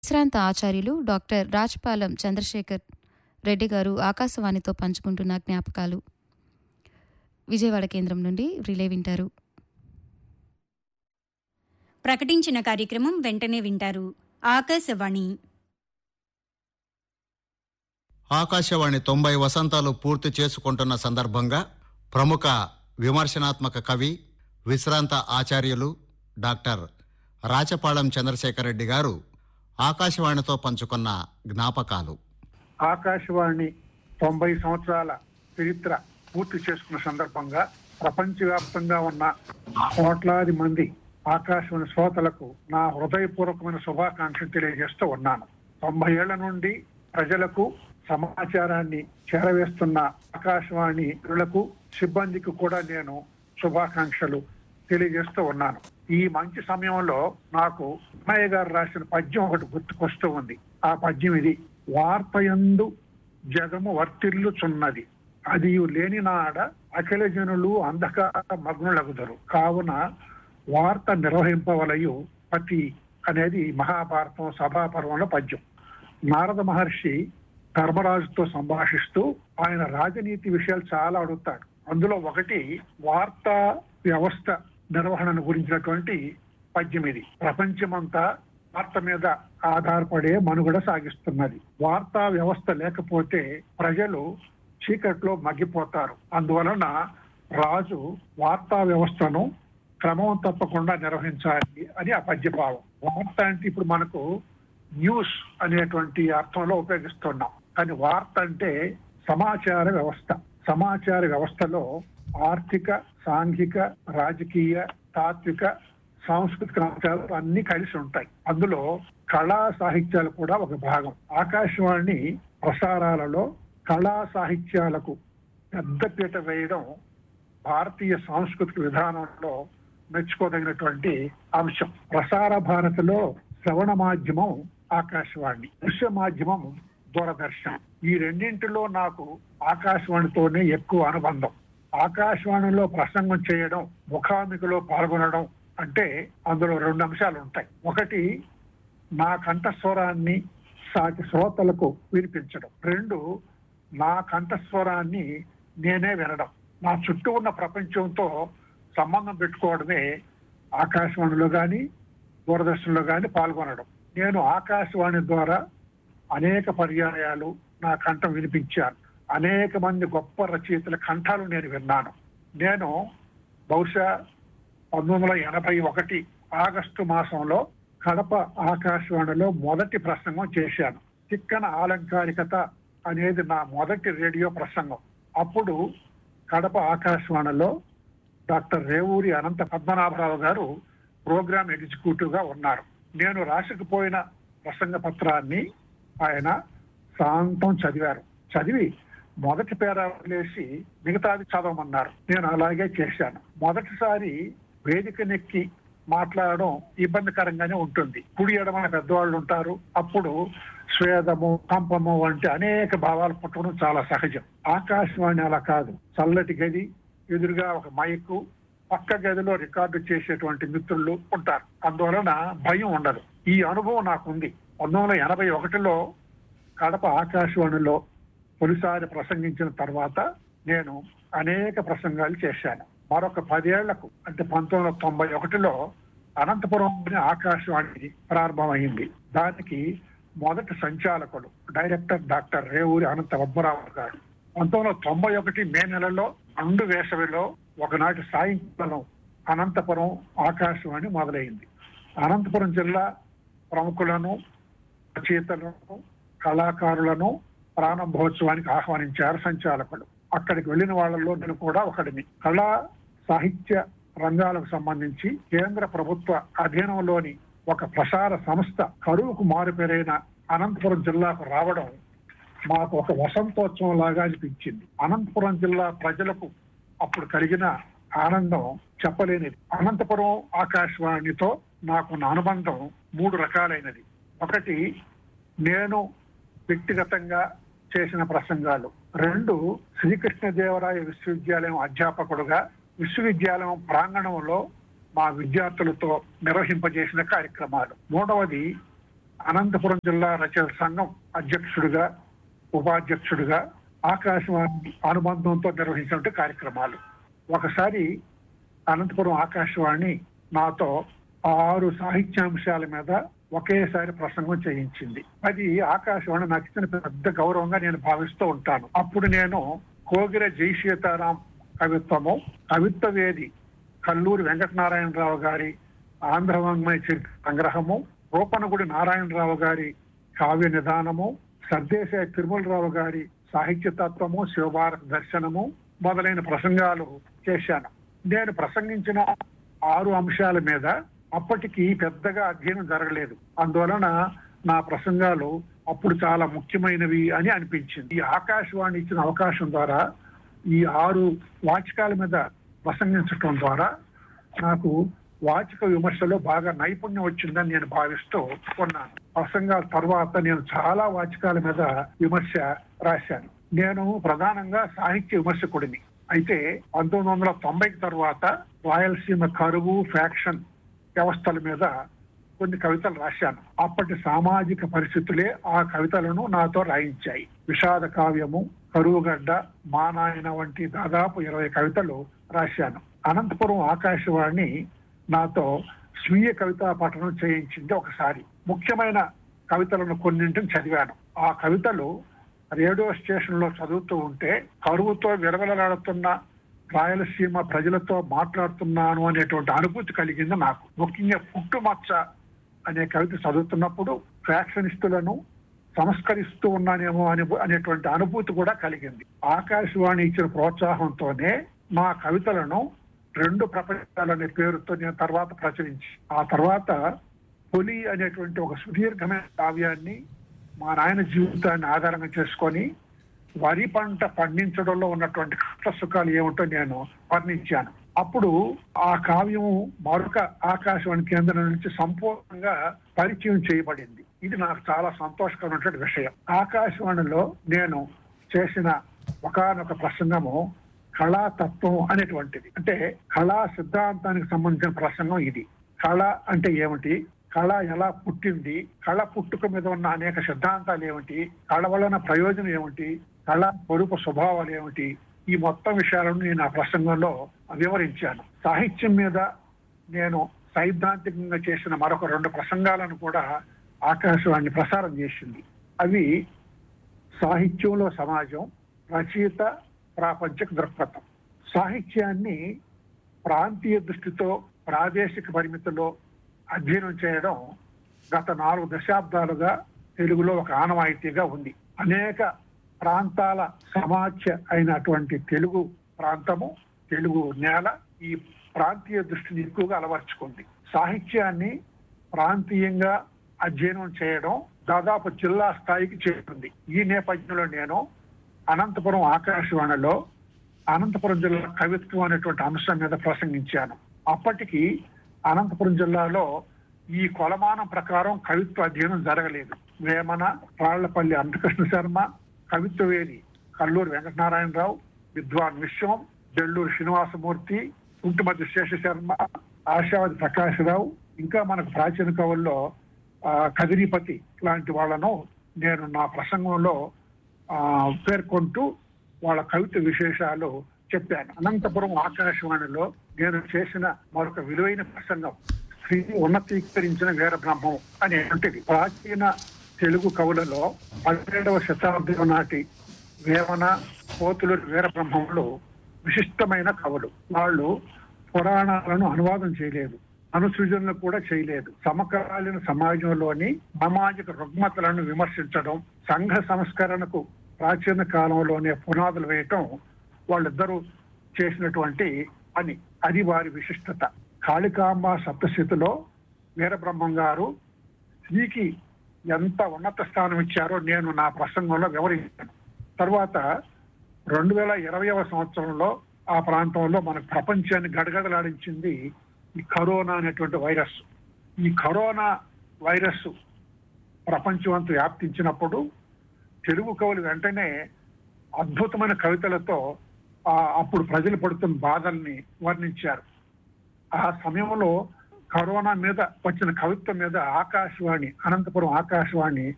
విశ్రాంత ఆచార్యులు డాక్టర్ రాజ్పాలెం చంద్రశేఖర్ రెడ్డి గారు ఆకాశవాణితో పంచుకుంటున్న జ్ఞాపకాలు. విజయవాడ కేంద్రం నుండి రిలే వింటారు. ప్రకటించిన కార్యక్రమం వెంటనే వింటారు. ఆకాశవాణి 90 వసంతాలు పూర్తి చేసుకుంటున్న సందర్భంగా ప్రముఖ విమర్శనాత్మక కవి, విశ్రాంత ఆచార్యులు డాక్టర్ రాచపాళెం చంద్రశేఖర్ రెడ్డి గారు ఆకాశవాణితో పంచుకున్న జ్ఞాపకాలు. ఆకాశవాణి 90 సంవత్సరాల చరిత్ర పూర్తి చేసుకున్న సందర్భంగా ప్రపంచవ్యాప్తంగా ఉన్న కోట్లాది మంది ఆకాశవాణి శ్రోతలకు నా హృదయపూర్వకమైన శుభాకాంక్షలు తెలియజేస్తూ ఉన్నాను. 90 ఏళ్ల నుండి ప్రజలకు సమాచారాన్ని చేరవేస్తున్న ఆకాశవాణిలకు సిబ్బందికి కూడా నేను శుభాకాంక్షలు తెలియజేస్తూ ఉన్నాను. ఈ మంచి సమయంలో నాకు అన్నయ్య గారు రాసిన పద్యం ఒకటి గుర్తుకొస్తూ ఉంది. ఆ పద్యం ఇది: వార్తయందు జగము వర్తిల్లుచున్నది, అది లేని నాడ అఖిల జనులు అంధకార మగ్నులగుదరు, కావున వార్త నిర్వహింపవలయు పతి అనేది మహాభారతం సభాపర్వంలో పద్యం. నారద మహర్షి ధర్మరాజుతో సంభాషిస్తూ ఆయన రాజనీతి విషయాలు చాలా అడుగుతాడు. అందులో ఒకటి వార్తా వ్యవస్థ నిర్వహణను గురించినటువంటి పద్యం ఇది. ప్రపంచమంతా వార్త మీద ఆధారపడే మనుగడ సాగిస్తున్నది. వార్తా వ్యవస్థ లేకపోతే ప్రజలు చీకట్లో మగ్గిపోతారు. అందువలన రాజు వార్తా వ్యవస్థను క్రమం తప్పకుండా నిర్వహించాలి అని ఆ పద్యభావం. వార్త అంటే ఇప్పుడు మనకు న్యూస్ అనేటువంటి అర్థంలో ఉపయోగిస్తున్నాం, కానీ వార్త అంటే సమాచార వ్యవస్థ. సమాచార వ్యవస్థలో ఆర్థిక, సాంఘిక, రాజకీయ, తాత్విక, సాంస్కృతిక అంశాలు అన్ని కలిసి ఉంటాయి. అందులో కళా సాహిత్యాలు కూడా ఒక భాగం. ఆకాశవాణి ప్రసారాలలో కళా సాహిత్యాలకు పెద్దపీట వేయడం భారతీయ సాంస్కృతిక విధానంలో మెచ్చుకోదగినటువంటి అంశం. ప్రసార భారతిలో శ్రవణ మాధ్యమం ఆకాశవాణి, దృశ్య మాధ్యమం దూరదర్శన్. ఈ రెండింటిలో నాకు ఆకాశవాణితోనే ఎక్కువ అనుబంధం. ఆకాశవాణిలో ప్రసంగం చేయడం, ముఖాముఖిలో పాల్గొనడం అంటే అందులో 2 అంశాలు ఉంటాయి. ఒకటి, నా కంఠస్వరాన్ని సాటి శ్రోతలకు వినిపించడం. 2, నా కంఠస్వరాన్ని నేనే వినడం. నా చుట్టూ ఉన్న ప్రపంచంతో సంబంధం పెట్టుకోవడమే ఆకాశవాణిలో కానీ దూరదర్శన్లో కానీ పాల్గొనడం. నేను ఆకాశవాణి ద్వారా అనేక పర్యాయాలు నా కంఠం వినిపించాను. అనేక మంది గొప్ప రచయితల కంఠాలు నేను విన్నాను. నేను బహుశా 1981 ఆగస్టు మాసంలో కడప ఆకాశవాణిలో మొదటి ప్రసంగం చేశాను. చిక్కన ఆలంకారికత అనేది నా మొదటి రేడియో ప్రసంగం. అప్పుడు కడప ఆకాశవాణిలో డాక్టర్ రేవూరి అనంత పద్మనాభరావు గారు ప్రోగ్రామ్ ఎగ్జిక్యూటివ్ గా ఉన్నారు. నేను రాసుకుపోయిన ప్రసంగ పత్రాన్ని ఆయన శాంతం చదివారు. చదివి మొదటి పేరా వదిలేసి మిగతాది చదవమన్నారు. నేను అలాగే చేశాను. మొదటిసారి వేదికనెక్కి మాట్లాడడం ఇబ్బందికరంగానే ఉంటుంది. కుడి ఎడమన పెద్దవాళ్ళు ఉంటారు. అప్పుడు స్వేదము, కంపము వంటి అనేక భావాలు పుట్టడం చాలా సహజం. ఆకాశవాణి అలా కాదు. చల్లటి గది, ఎదురుగా ఒక మైకు, పక్క గదిలో రికార్డు చేసేటువంటి మిత్రులు ఉంటారు. అందువలన భయం ఉండదు. ఈ అనుభవం నాకుంది. 1981లో కడప ఆకాశవాణిలో తొలిసారి ప్రసంగించిన తర్వాత నేను అనేక ప్రసంగాలు చేశాను. మరొక 10 ఏళ్లకు అంటే 1991లో అనంతపురం ఆకాశవాణి ప్రారంభమైంది. దానికి మొదటి సంచాలకుడు డైరెక్టర్ డాక్టర్ రేవూరి అనంత పద్మరావు గారు. 1991 మే నెలలో 2 వేసవిలో ఒకనాటి సాయంకాలం అనంతపురం ఆకాశవాణి మొదలైంది. అనంతపురం జిల్లా ప్రముఖులను, రచయితలను, కళాకారులను ప్రారంభోత్సవానికి ఆహ్వానించారు సంచాలకులు. అక్కడికి వెళ్లిన వాళ్ళలో నేను కూడా ఒకడిని. కళా సాహిత్య రంగాలకు సంబంధించి కేంద్ర ప్రభుత్వ అధీనంలోని ఒక ప్రసార సంస్థ కరువుకు మారుపేరైన అనంతపురం జిల్లాకు రావడం మాకు ఒక వసంతోత్సవం లాగా అనిపించింది. అనంతపురం జిల్లా ప్రజలకు అప్పుడు కలిగిన ఆనందం చెప్పలేనిది. అనంతపురం ఆకాశవాణితో నాకున్న అనుబంధం 3 రకాలైనది. ఒకటి, నేను వ్యక్తిగతంగా చేసిన ప్రసంగాలు. 2, శ్రీకృష్ణదేవరాయ విశ్వవిద్యాలయం అధ్యాపకుడుగా విశ్వవిద్యాలయం ప్రాంగణంలో మా విద్యార్థులతో నిర్వహింపజేసిన కార్యక్రమాలు. 3వది, అనంతపురం జిల్లా రచయిత సంఘం అధ్యక్షుడిగా, ఉపాధ్యక్షుడిగా ఆకాశవాణి అనుబంధంతో నిర్వహించినటువంటి కార్యక్రమాలు. ఒకసారి అనంతపురం ఆకాశవాణి నాతో 6 సాహిత్యాంశాల మీద ఒకేసారి ప్రసంగం చేయించింది. అది ఆకాశవాణి నాకు ఇచ్చిన పెద్ద గౌరవంగా నేను భావిస్తూ ఉంటాను. అప్పుడు నేను కోగిర జై సీతారాం కవిత్వము, కవిత్వవేది కల్లూరి వెంకటనారాయణరావు గారి ఆంధ్ర వాంగ్మయ చరిత్ర సంగ్రహము, రూపనగుడి నారాయణరావు గారి కావ్య నిదానము, సర్దేశాయ తిరుమలరావు గారి సాహిత్య తత్వము, శివభారత దర్శనము మొదలైన ప్రసంగాలు చేశాను. నేను ప్రసంగించిన 6 అంశాల మీద అప్పటికి పెద్దగా అధ్యయనం జరగలేదు. అందువలన నా ప్రసంగాలు అప్పుడు చాలా ముఖ్యమైనవి అని అనిపించింది. ఈ ఆకాశవాణి ఇచ్చిన అవకాశం ద్వారా ఈ 6 వాచకాల మీద ప్రసంగించడం ద్వారా నాకు వాచక విమర్శలో బాగా నైపుణ్యం వచ్చిందని నేను భావిస్తూ ఉన్నాను. ప్రసంగాల తర్వాత నేను చాలా వాచకాల మీద విమర్శ రాశాను. నేను ప్రధానంగా సాహిత్య విమర్శకుడిని. అయితే 1990 తర్వాత రాయలసీమ కరువు, ఫ్యాక్షన్ వ్యవస్థల మీద కొన్ని కవితలు రాశాను. అప్పటి సామాజిక పరిస్థితులే ఆ కవితలను నాతో రాయించాయి. విషాద కావ్యము, కరువుగడ్డ, మా నాయన వంటి దాదాపు 20 కవితలు రాశాను. అనంతపురం ఆకాశవాణి నాతో స్వీయ కవితా పఠనం చేయించింది ఒకసారి. ముఖ్యమైన కవితలను కొన్నింటిని చదివాను. ఆ కవితలు రేడియో స్టేషన్ లో చదువుతూ ఉంటే కరువుతో విరవలలాడుతున్న రాయలసీమ ప్రజలతో మాట్లాడుతున్నాను అనేటువంటి అనుభూతి కలిగింది నాకు. ముఖ్యంగా పుట్టుమచ్చ అనే కవిత చదువుతున్నప్పుడు ఫ్యాక్షనిస్టులను సంస్కరిస్తూ ఉన్నానేమో అనేటువంటి అనుభూతి కూడా కలిగింది. ఆకాశవాణి ఇచ్చిన ప్రోత్సాహంతోనే మా కవితలను 2 ప్రపంచాలనే పేరుతో నేను తర్వాత ప్రచురించి, ఆ తర్వాత పొలి అనేటువంటి ఒక సుదీర్ఘమైన కావ్యాన్ని మా నాయన జీవితాన్ని ఆధారంగా చేసుకొని వరి పంట పండించడంలో ఉన్నటువంటి కష్ట సుఖాలు ఏమిటో నేను వర్ణించాను. అప్పుడు ఆ కావ్యం మరొక ఆకాశవాణి కేంద్రం నుంచి సంపూర్ణంగా పరిచయం చేయబడింది. ఇది నాకు చాలా సంతోషకరమైనటువంటి విషయం. ఆకాశవాణిలో నేను చేసిన ఒకానొక ప్రసంగము కళాతత్వం అనేటువంటిది. అంటే కళా సిద్ధాంతానికి సంబంధించిన ప్రసంగం ఇది. కళ అంటే ఏమిటి, కళ ఎలా పుట్టింది, కళ పుట్టుక మీద ఉన్న అనేక సిద్ధాంతాలు ఏమిటి, కళ వలన ప్రయోజనం ఏమిటి, కళ స్వరూప స్వభావాలు ఏమిటి, ఈ మొత్తం విషయాలను నేను ఆ ప్రసంగంలో వివరించాను. సాహిత్యం మీద నేను సైద్ధాంతికంగా చేసిన మరొక 2 ప్రసంగాలను కూడా ఆకాశవాణి ప్రసారం చేసింది. అవి సాహిత్యంలో సమాజం, రచయిత ప్రాపంచిక దృక్పథం. సాహిత్యాన్ని ప్రాంతీయ దృష్టితో, ప్రాదేశిక పరిమితిలో అధ్యయనం చేయడం గత 4 దశాబ్దాలుగా తెలుగులో ఒక ఆనవాయితీగా ఉంది. అనేక ప్రాంతాల సమాఖ్య అయినటువంటి తెలుగు ప్రాంతము, తెలుగు నేల ఈ ప్రాంతీయ దృష్టిని ఎక్కువగా అలవర్చుకుంది. సాహిత్యాన్ని ప్రాంతీయంగా అధ్యయనం చేయడం దాదాపు జిల్లా స్థాయికి చేరుకుంది. ఈ నేపథ్యంలో నేను అనంతపురం ఆకాశవాణిలో అనంతపురం జిల్లా కవిత్వం అనేటువంటి అంశం మీద ప్రసంగించాను. అప్పటికి అనంతపురం జిల్లాలో ఈ కొలమానం ప్రకారం కవిత్వ అధ్యయనం జరగలేదు. వేమన, రాళ్లపల్లి అనంతకృష్ణ శర్మ, కవిత్వవేది కల్లూరి వెంకటనారాయణరావు, విద్వాన్ విశ్వం, జల్లూరు శ్రీనివాసమూర్తి, కుంటుమతి శేషశర్మ, ఆశావతి ప్రకాశరావు, ఇంకా మనకు ప్రాచీన కవుల్లో కదిరిపతి లాంటి వాళ్ళను నేను నా ప్రసంగంలో పేర్కొంటూ వాళ్ళ కవిత విశేషాలు చెప్పాను. అనంతపురం ఆకాశవాణిలో నేను చేసిన మరొక విలువైన ప్రసంగం శ్రీ ఉన్నతీకరించిన వీర బ్రహ్మం అనేటువంటిది. ప్రాచీన తెలుగు కవులలో 17వ శతాబ్దం నాటి వేమన, పోతులూరి వీర బ్రహ్మములు విశిష్టమైన కవులు. వాళ్ళు పురాణాలను అనువాదం చేయలేదు, అనుసృజనలు కూడా చేయలేదు. సమకాలీన సమాజంలోని సామాజిక రుగ్మతలను విమర్శించడం, సంఘ సంస్కరణకు ప్రాచీన కాలంలోనే పునాదులు వేయటం వాళ్ళిద్దరూ చేసినటువంటి పని. అది వారి విశిష్టత. కాళికాంబ సప్తశతిలో వీరబ్రహ్మం గారు స్త్రీకి ఎంత ఉన్నత స్థానం ఇచ్చారో నేను నా ప్రసంగంలో వివరించాను. తర్వాత 2020వ సంవత్సరంలో ఆ ప్రాంతంలో మన ప్రపంచాన్ని గడగడలాడించింది ఈ కరోనా అనేటువంటి వైరస్. ఈ కరోనా వైరస్ ప్రపంచం అంతా వ్యాప్తించినప్పుడు తెలుగు కవులు వెంటనే అద్భుతమైన కవితలతో అప్పుడు ప్రజలు పడుతున్న బాధల్ని వర్ణించారు. ఆ సమయంలో కరోనా మీద వచ్చిన కవిత్వం మీద ఆకాశవాణి, అనంతపురం ఆకాశవాణి